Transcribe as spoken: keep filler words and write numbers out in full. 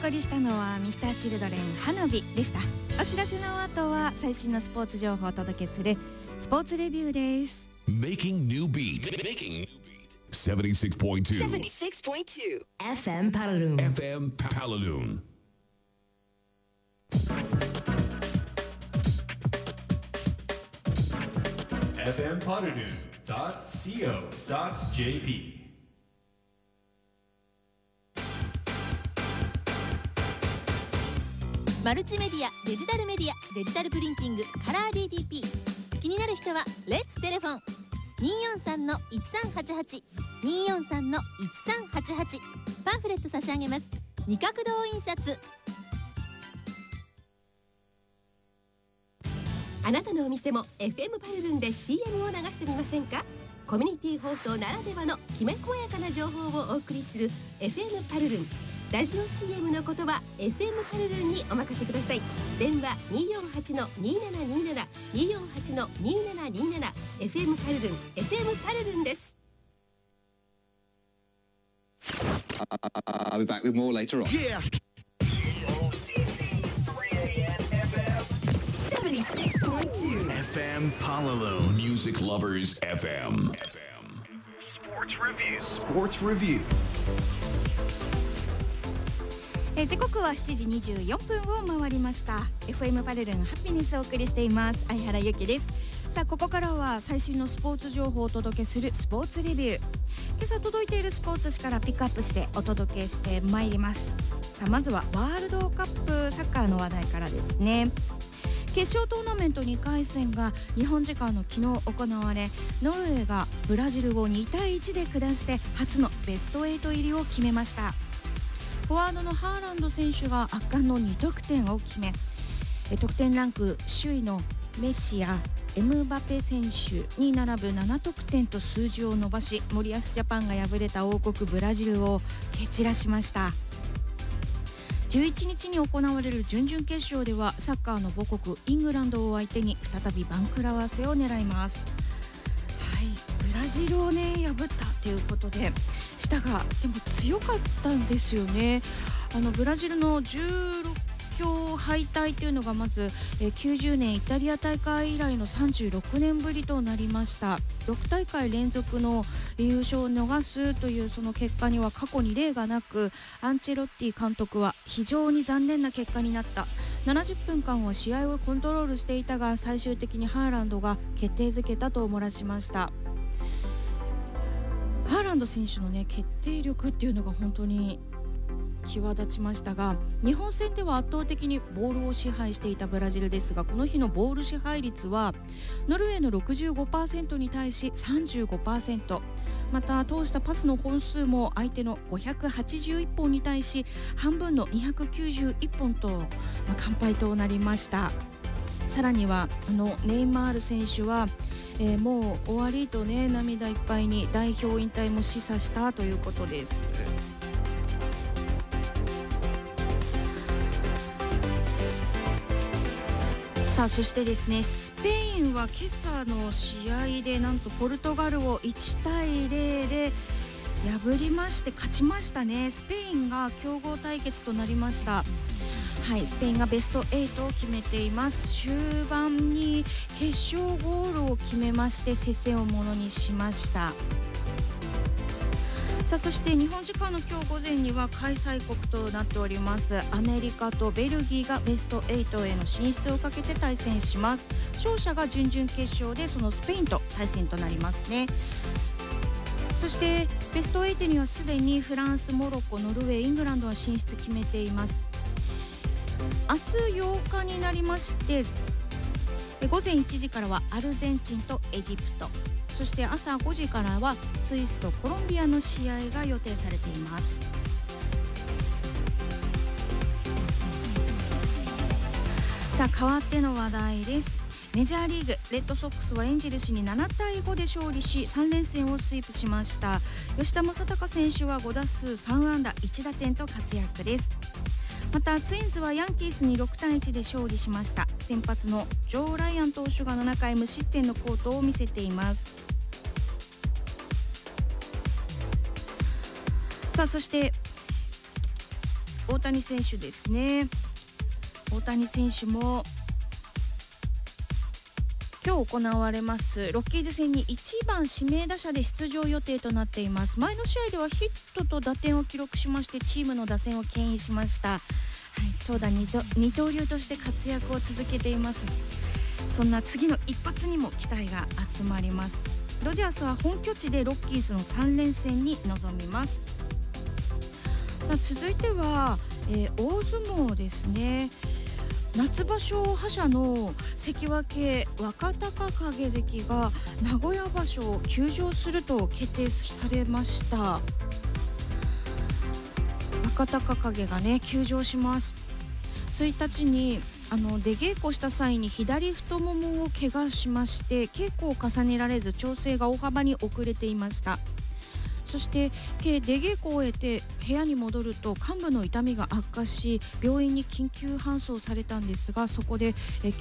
送りしたのはミスターチルドレン花火でした。お知らせの後は最新のスポーツ情報をお届けするスポーツレビューです。 Making new beat Making seventy-six point two seventy-six point two エフエム Palaroon エフエム Palaroon。 エフエム Palaroon ドット シーオー ドット ジェーピー。 マルチメディア、デジタルメディア、デジタルプリンティング、カラー ディーティーピー。 気になる人はレッツテレフォン にーよんさんのいちさんはちはち にーよんさんのいちさんはちはち。 パンフレット差し上げます。二角堂印刷。 あなたのお店も エフエム パルルンで シーエム を流してみませんか。コミュニティ放送ならではのきめ細やかな情報をお送りする エフエム パルルン。ラジオ シーエム の言葉 エフエム パルルンにお任せください。電話 にーよんはちのにーななにーなな にーよんはちのにーななにーなな。 エフエム パルルン エフエム パルルンです。 I'll be back with more later on. Yeah. seventy-six point two エフエム Palaroon Music Lovers エフエム Sports Review Sports Review。 えー、時刻はしちじにじゅうよんぷんを回りました。 エフエム パルルンハピネスをお送りしています。相原由紀です。さあここからは最新のスポーツ情報をお届けするスポーツレビュー。今朝届いているスポーツ紙からピックアップしてお届けしてまいります。さあまずはワールドカップサッカーの話題からですね。決勝トーナメントにかい戦が日本時間の昨日行われ、ノルウェーがブラジルをにたいいちで下して初のベストはち入りを決めました。フォワードのハーランド選手が圧巻のにとくてんを決め、得点ランク首位のメッシやエムバペ選手に並ぶななとくてんと数字を伸ばし、森保ジャパンが敗れた王国ブラジルを蹴散らしました。じゅういちにちに行われる準々決勝ではサッカーの母国イングランドを相手に再び番狂わせを狙います。はい、ブラジルをね破ったということでしたが、でも強かったんですよね。あのブラジルのじゅうろくきょう敗退というのがまずえきゅうじゅうねんイタリア大会以来のさんじゅうろくねんぶりとなりました。ろくたいかい連続の優勝を逃すというその結果には過去に例がなく、アンチェロッティ監督は非常に残念な結果になった。ななじゅっぷんかんは試合をコントロールしていたが、最終的にハーランドが決定づけたと漏らしました。ハーランド選手のね決定力っていうのが本当に際立ちましたが、日本戦では圧倒的にボールを支配していたブラジルですが、この日のボール支配率はノルウェーの ろくじゅうごパーセント に対し さんじゅうごパーセント、 また通したパスの本数も相手のごひゃくはちじゅういっぽんに対し半分のにひゃくきゅうじゅういっぽんと、まあ、完敗となりました。さらにはあのネイマール選手はえー、もう終わりとね涙いっぱいに代表引退も示唆したということです。さあそしてですね、スペインは今朝の試合でなんとポルトガルをいちたいゼロで破りまして勝ちましたね。スペインが強豪対決となりました。はい、スペインがベストはちを決めています。終盤に決勝ゴールを決めまして接戦をものにしました。さあそして日本時間の今日午前には開催国となっておりますアメリカとベルギーがベストはちへの進出をかけて対戦します。勝者が準々決勝でそのスペインと対戦となりますね。そしてベストはちにはすでにフランス、モロッコ、ノルウェー、イングランドの進出決めています。明日ようかになりまして、午前いちじからはアルゼンチンとエジプト、そして朝ごじからはスイスとコロンビアの試合が予定されています。さあ変わっての話題です。メジャーリーグ、レッドソックスはエンジェルスにななたいごで勝利しさんれんせんをスイープしました。吉田正尚選手はごだすうさんあんだいちだてんと活躍です。またツインズはヤンキースにろくたいいちで勝利しました。先発のジョー・ライアン投手がななかい無失点の好投を見せています。さあそして大谷選手ですね。大谷選手も今日行われますロッキーズ戦にいちばん指名打者で出場予定となっています。前の試合ではヒットと打点を記録しましてチームの打線を牽引しました。はい、投打二刀流として活躍を続けています。そんな次の一発にも期待が集まります。ドジャースは本拠地でロッキーズのさん連戦に臨みます。さあ続いては、えー、大相撲ですね。夏場所覇者の関脇若隆景関が名古屋場所を休場すると決定されました。若隆景がね休場します。ついたちにあの出稽古した際に左太ももを怪我しまして稽古を重ねられず調整が大幅に遅れていました。そして出稽古を終えて部屋に戻ると患部の痛みが悪化し病院に緊急搬送されたんですがそこでえ